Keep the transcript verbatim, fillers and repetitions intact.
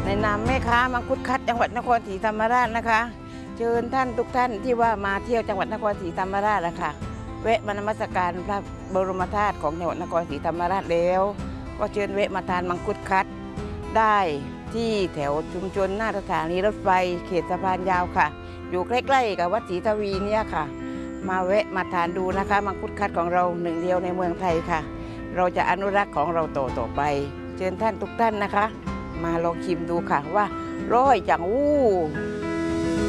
ในนามแม่ค้ามังคุดคัดจังหวัดนครศรีธรรมราชนะคะเชิญท่านทุกท่านที่ว่ามาเที่ยวจังหวัดนครศรีธรรมราชนะคะแวะมานมัสการพระบรมธาตุของจังหวัดนครศรีธรรมราชแล้วก็เชิญแวะมาทานมังคุดคัดได้ที่แถวชุมชนหน้าสถานีรถไฟเขตสะพานยาวค่ะอยู่ใกล้ๆกับวัดศรีทวีเนี่ยค่ะมาแวะมาทานดูนะคะมังคุดคัดของเราหนึ่งเดียวในเมืองไทยค่ะเราจะอนุรักษ์ของเราต่อต่อไปเชิญท่านทุกท่านนะคะมาลองชิมดูค่ะว่าร้อยจังอู้